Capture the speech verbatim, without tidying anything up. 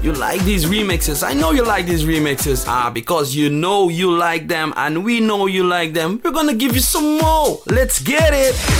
you like these remixes. I know you like these remixes. Ah, because you know you like them and we know you like them. We're gonna give you some more. Let's get it.